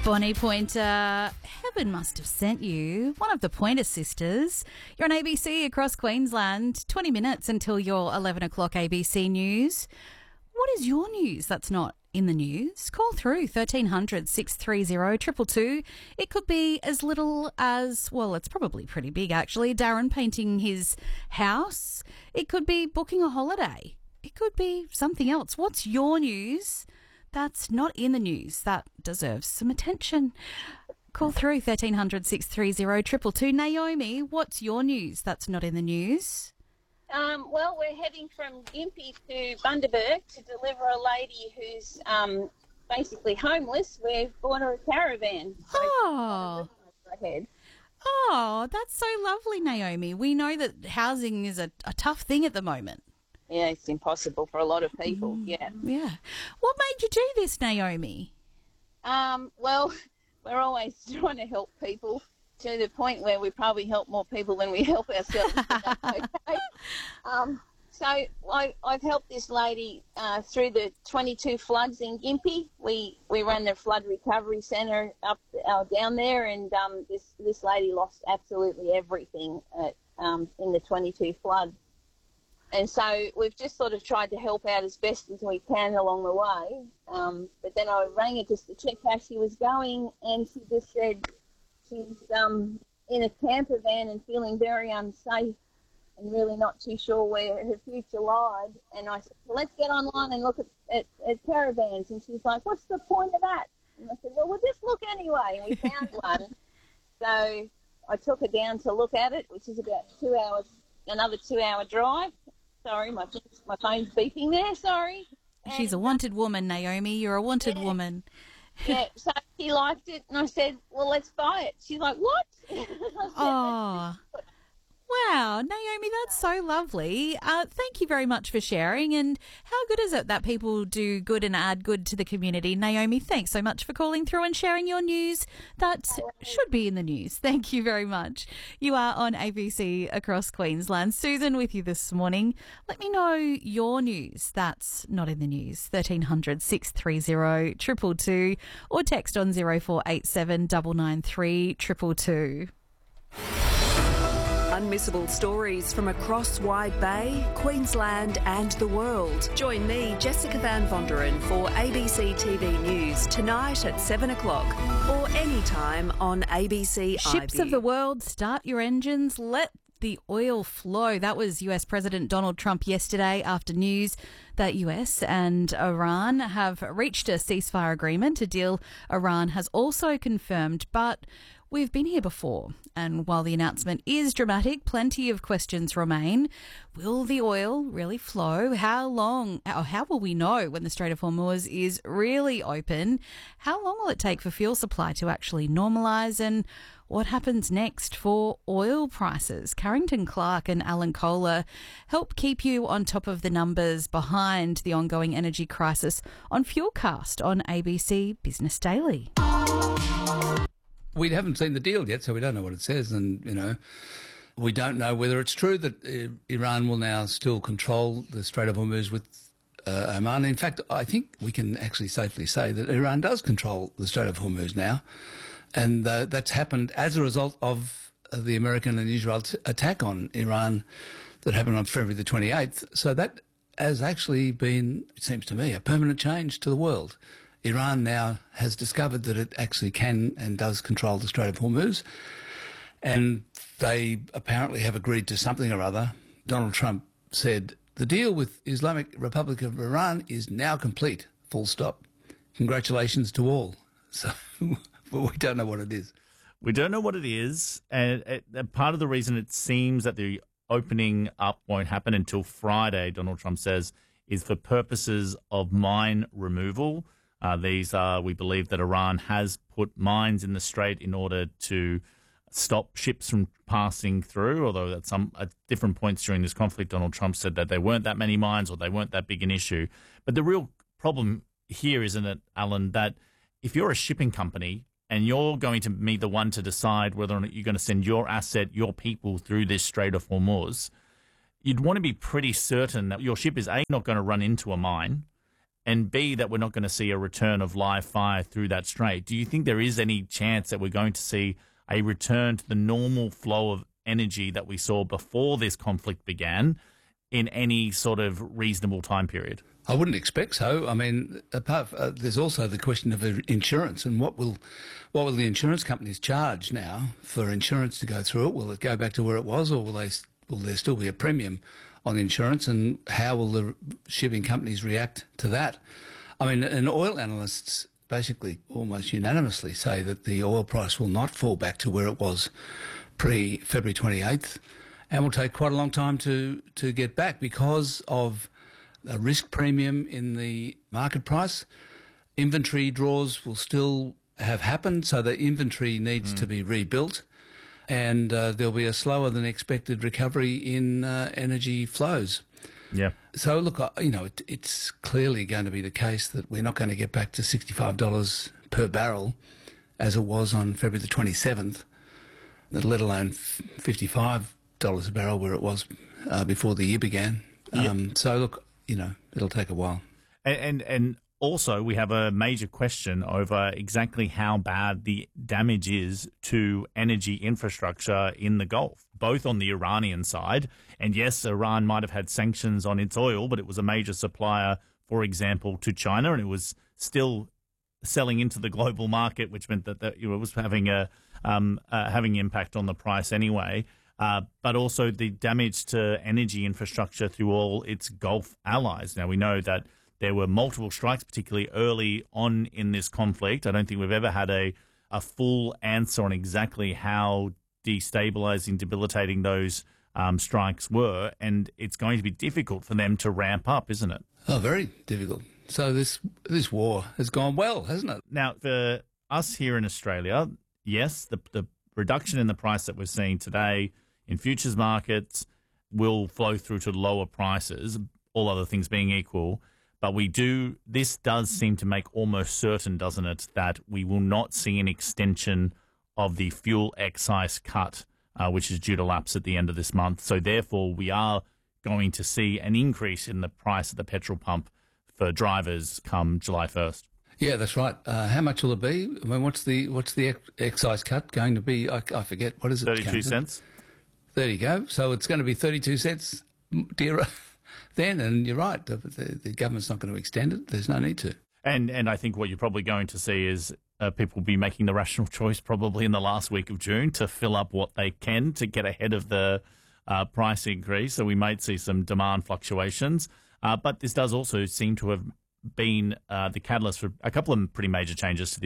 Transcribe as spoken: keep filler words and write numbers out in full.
Bonnie Pointer, heaven must have sent you. One of the Pointer sisters. You're on A B C across Queensland. twenty minutes until your eleven o'clock A B C news. What is your news that's not in the news? Call through thirteen hundred, six three zero, two two two. It could be as little as, well, it's probably pretty big actually, Darren painting his house. It could be booking a holiday. It could be something else. What's your news that's not in the news that deserves some attention? Call through thirteen hundred, six three zero, two two two. Naomi, what's your news that's not in the news? Um, well, we're heading from Gympie to Bundaberg to deliver a lady who's um, basically homeless. We've bought her a caravan. So Oh. ahead. Oh, that's so lovely, Naomi. We know that housing is a, a tough thing at the moment. Yeah, it's impossible for a lot of people, Mm. yeah. Yeah. What made you do this, Naomi? Um, well, we're always trying to help people to the point where we probably help more people than we help ourselves. But that's okay. Um, so I, I've helped this lady uh, through the twenty-two floods in Gympie. We we run the flood recovery centre up uh, down there, and um, this this lady lost absolutely everything at, um, in the twenty-two floods. And so we've just sort of tried to help out as best as we can along the way. Um, but then I rang her just to check how she was going, and she just said she's um, in a camper van and feeling very unsafe and really not too sure where her future lied. And I said, well, let's get online and look at, at, at caravans. And she's like, what's the point of that? And I said, well, we'll just look anyway. And we found one. So I took her down to look at it, which is about two hours, another two-hour drive. Sorry, my my phone's beeping there, sorry. And, She's a wanted woman, Naomi. You're a wanted Yeah. woman. yeah, so she liked it, and I said, well, let's buy it. She's like, what? I said, Oh. Wow, Naomi, that's so lovely. Uh, thank you very much for sharing. And how good is it that people do good and add good to the community? Naomi, thanks so much for calling through and sharing your news that should be in the news. Thank you very much. You are on A B C across Queensland. Susan with you this morning. Let me know your news that's not in the news. thirteen hundred, six three zero, two two two or text on zero four eight seven, nine nine three, two two two. Unmissable stories from across Wide Bay, Queensland and the world. Join me, Jessica Van Vonderen, for A B C T V News tonight at seven o'clock or anytime on A B C Ships iView. of the world, start your engines, let the oil flow. That was U S President Donald Trump yesterday after news that U S and Iran have reached a ceasefire agreement, a deal Iran has also confirmed. But we've been here before, and while the announcement is dramatic, plenty of questions remain. Will the oil really flow? How long, or how will we know when the Strait of Hormuz is really open? How long will it take for fuel supply to actually normalise? And what happens next for oil prices? Carrington Clark and Alan Kohler help keep you on top of the numbers behind the ongoing energy crisis on Fuelcast on A B C Business Daily. We haven't seen the deal yet, so we don't know what it says. And, you know, we don't know whether it's true that uh, Iran will now still control the Strait of Hormuz with uh, Oman. In fact, I think we can actually safely say that Iran does control the Strait of Hormuz now. And uh, that's happened as a result of uh, the American and Israel t- attack on Iran that happened on February the twenty-eighth. So that has actually been, it seems to me, a permanent change to the world. Iran now has discovered that it actually can and does control the Strait of Hormuz, and they apparently have agreed to something or other. Donald Trump said, the deal with Islamic Republic of Iran is now complete, full stop. Congratulations to all. So, but we don't know what it is. We don't know what it is, and it, uh, part of the reason it seems that the opening up won't happen until Friday, Donald Trump says, is for purposes of mine removal. Uh, these are, we believe that Iran has put mines in the strait in order to stop ships from passing through, although at some at different points during this conflict, Donald Trump said that there weren't that many mines or they weren't that big an issue. But the real problem here, isn't it, Alan, that if you're a shipping company and you're going to be the one to decide whether or not you're going to send your asset, your people through this Strait of Hormuz, you'd want to be pretty certain that your ship is, A, not going to run into a mine, and B, that we're not going to see a return of live fire through that strait. Do you think there is any chance that we're going to see a return to the normal flow of energy that we saw before this conflict began in any sort of reasonable time period? I wouldn't expect so. I mean, apart, uh, there's also the question of insurance and what will, what will the insurance companies charge now for insurance to go through it? Will it go back to where it was, or will they will there still be a premium on insurance? And how will the shipping companies react to that? I mean, and oil analysts basically almost unanimously say that the oil price will not fall back to where it was pre-February twenty-eighth, and will take quite a long time to to get back because of a risk premium in the market price. Inventory draws will still have happened, so the inventory needs mm. to be rebuilt, and uh, there'll be a slower than expected recovery in uh, energy flows. Yeah. So look, you know, it, it's clearly going to be the case that we're not going to get back to sixty-five dollars per barrel as it was on February the twenty-seventh, let alone fifty-five dollars a barrel where it was uh, before the year began. Yeah. Um, so look, you know, it'll take a while. And, and and also we have a major question over exactly how bad the damage is to energy infrastructure in the Gulf, both on the Iranian side. And yes, Iran might have had sanctions on its oil, but it was a major supplier, for example, to China, and it was still selling into the global market, which meant that, that you know, it was having a um, uh, having impact on the price anyway. Uh, but also the damage to energy infrastructure through all its Gulf allies. Now, we know that there were multiple strikes, particularly early on in this conflict. I don't think we've ever had a, a full answer on exactly how destabilizing, debilitating those um, strikes were, and it's going to be difficult for them to ramp up, isn't it? Oh, very difficult. So this this war has gone well, hasn't it? Now, for us here in Australia, yes, the, the reduction in the price that we're seeing today in futures markets will flow through to lower prices, all other things being equal. But we do, this does seem to make almost certain, doesn't it, that we will not see an extension of the fuel excise cut, uh, which is due to lapse at the end of this month. So therefore, we are going to see an increase in the price at the petrol pump for drivers come July first. Yeah, that's right. Uh, how much will it be? I mean, what's the what's the ex- excise cut going to be? I, I forget. What is it? thirty-two cents. There you go. So it's going to be thirty-two cents dearer then, and you're right. The, the, the government's not going to extend it. There's no need to. And and I think what you're probably going to see is uh, people will be making the rational choice probably in the last week of June to fill up what they can to get ahead of the uh, price increase. So we might see some demand fluctuations. Uh, but this does also seem to have been uh, the catalyst for a couple of pretty major changes to the